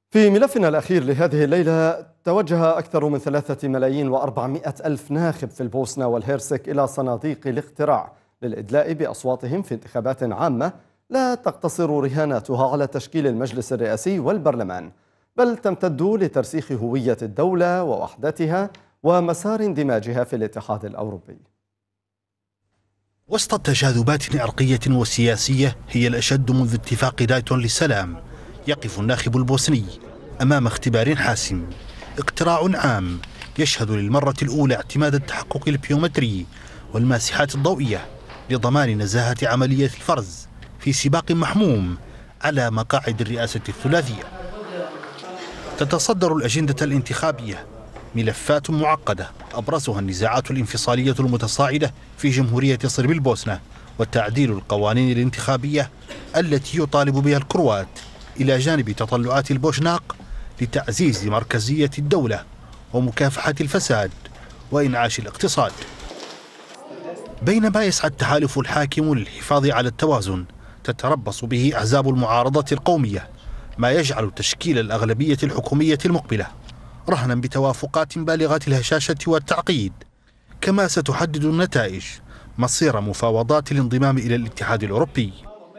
في ملفنا الأخير لهذه الليلة، توجه أكثر من 3,400,000 ناخب في البوسنة والهرسك إلى صناديق الاقتراع للإدلاء بأصواتهم في انتخابات عامة لا تقتصر رهاناتها على تشكيل المجلس الرئاسي والبرلمان، بل تمتد لترسيخ هوية الدولة ووحدتها ومسار اندماجها في الاتحاد الأوروبي. وسط تجاذبات عرقية وسياسية هي الأشد منذ اتفاق دايتون للسلام، يقف الناخب البوسني أمام اختبار حاسم. اقتراع عام يشهد للمرة الأولى اعتماد التحقق البيومتري والماسحات الضوئية لضمان نزاهة عملية الفرز في سباق محموم على مقاعد الرئاسة الثلاثية. تتصدر الأجندة الانتخابية ملفات معقدة أبرزها النزاعات الانفصالية المتصاعدة في جمهورية صرب البوسنة وتعديل القوانين الانتخابية التي يطالب بها الكروات، إلى جانب تطلعات البوشناق لتعزيز مركزية الدولة ومكافحة الفساد وإنعاش الاقتصاد. بينما يسعى التحالف الحاكم للحفاظ على التوازن، تتربص به أحزاب المعارضة القومية، ما يجعل تشكيل الأغلبية الحكومية المقبلة رهنا بتوافقات بالغة الهشاشة والتعقيد، كما ستحدد النتائج مصير مفاوضات الانضمام إلى الاتحاد الأوروبي.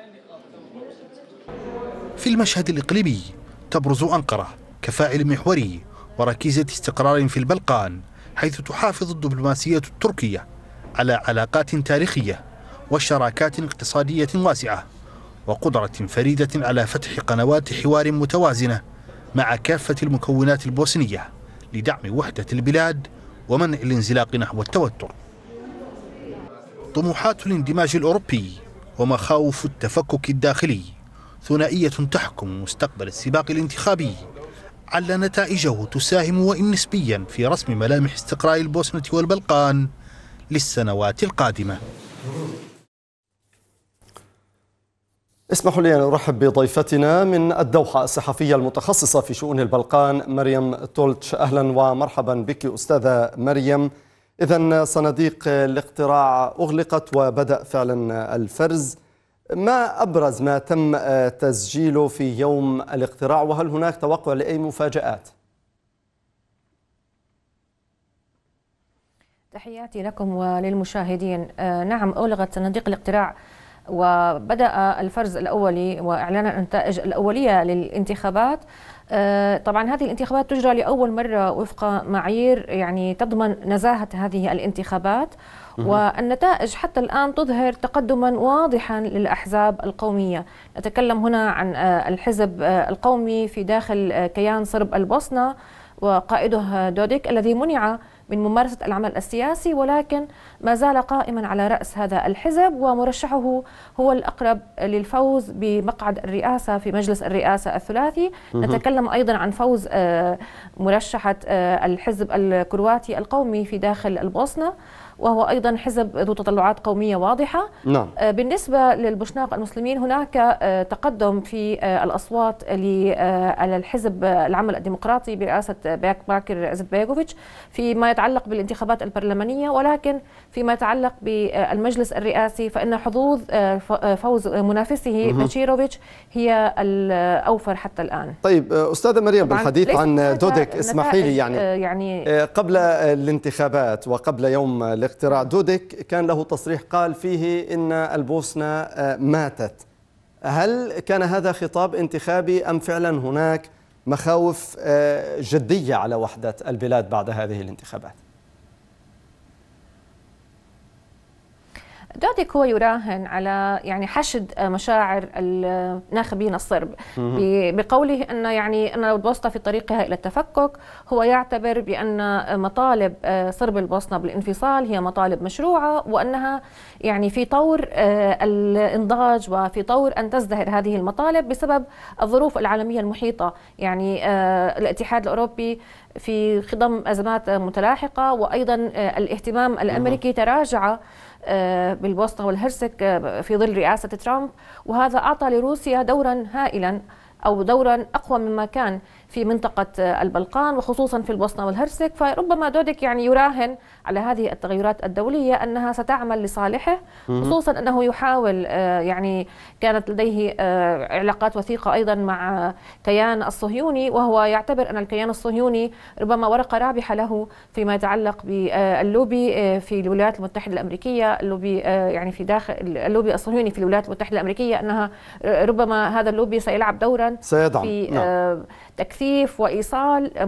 في المشهد الإقليمي تبرز أنقرة كفاعل محوري وركيزة استقرار في البلقان، حيث تحافظ الدبلوماسية التركية على علاقات تاريخية وشراكات اقتصادية واسعة وقدرة فريدة على فتح قنوات حوار متوازنة مع كافة المكونات البوسنية لدعم وحدة البلاد ومنع الانزلاق نحو التوتر. طموحات الاندماج الأوروبي ومخاوف التفكك الداخلي ثنائية تحكم مستقبل السباق الانتخابي، على نتائجه تساهم وإن نسبيا في رسم ملامح استقرار البوسنة والبلقان للسنوات القادمة. اسمحوا لي أن أرحب بضيفتنا من الدوحة الصحفية المتخصصة في شؤون البلقان مريم تولتش. أهلا ومرحبا بك أستاذة مريم. إذن صناديق الاقتراع أغلقت وبدأ فعلا الفرز، ما أبرز ما تم تسجيله في يوم الاقتراع، وهل هناك توقع لأي مفاجآت؟ تحياتي لكم وللمشاهدين. نعم، أغلقت صناديق الاقتراع وبدأ الفرز الأولي وإعلان النتائج الأولية للانتخابات. طبعا هذه الانتخابات تجرى لأول مرة وفق معايير يعني تضمن نزاهة هذه الانتخابات، والنتائج حتى الآن تظهر تقدما واضحا للأحزاب القومية. نتكلم هنا عن الحزب القومي في داخل كيان صرب البوسنة وقائده دوديك الذي منع من ممارسة العمل السياسي، ولكن ما زال قائما على رأس هذا الحزب ومرشحه هو الأقرب للفوز بمقعد الرئاسة في مجلس الرئاسة الثلاثي. نتكلم أيضا عن فوز مرشحة الحزب الكرواتي القومي في داخل البوسنة، وهو أيضا حزب ذو تطلعات قومية واضحة. نعم. بالنسبة للبوشناق المسلمين هناك تقدم في الأصوات للحزب العمل الديمقراطي برئاسة باكر إزتبيغوفيتش فيما يتعلق بالانتخابات البرلمانية، ولكن فيما يتعلق بالمجلس الرئاسي فإن حظوظ فوز منافسه باتشيروفيتش هي الأوفر حتى الآن. طيب أستاذة مريم، بالحديث عن دوديك اسمحي لي يعني قبل الانتخابات وقبل يوم الاقتراع دوديك كان له تصريح قال فيه إن البوسنة ماتت. هل كان هذا خطاب انتخابي أم فعلا هناك مخاوف جدية على وحدة البلاد بعد هذه الانتخابات؟ دوديك هو يراهن على يعني حشد مشاعر الناخبين الصرب بقوله ان البوسنة في طريقها الى التفكك. هو يعتبر بان مطالب صرب البوسنة بالانفصال هي مطالب مشروعة، وانها يعني في طور الانضاج وفي طور ان تزدهر هذه المطالب بسبب الظروف العالمية المحيطة. يعني الاتحاد الاوروبي في خضم ازمات متلاحقة، وايضا الاهتمام الامريكي تراجع بالبوسنة والهرسك في ظل رئاسة ترامب، وهذا أعطى لروسيا دورا هائلا أو دورا أقوى مما كان في منطقة البلقان وخصوصا في البوسنة والهرسك. فربما دوديك يعني يراهن على هذه التغيرات الدولية أنها ستعمل لصالحه، خصوصا أنه يحاول يعني كانت لديه علاقات وثيقة أيضا مع كيان الصهيوني، وهو يعتبر أن الكيان الصهيوني ربما ورقة رابحة له فيما يتعلق باللوبي في الولايات المتحدة الأمريكية، اللوبي يعني في داخل اللوبي الصهيوني في الولايات المتحدة الأمريكية، أنها ربما هذا اللوبي سيلعب دورا سيدعم في تكثيف وإيصال